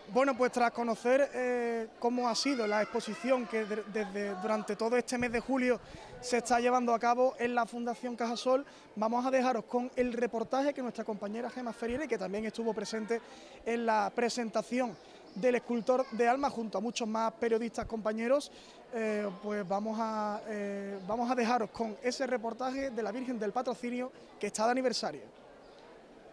Bueno, pues tras conocer cómo ha sido la exposición que durante todo este mes de julio se está llevando a cabo en la Fundación Cajasol, vamos a dejaros con el reportaje que nuestra compañera Gemma Ferriere, que también estuvo presente en la presentación del escultor de alma junto a muchos más periodistas compañeros, pues vamos a dejaros con ese reportaje de la Virgen del Patrocinio que está de aniversario.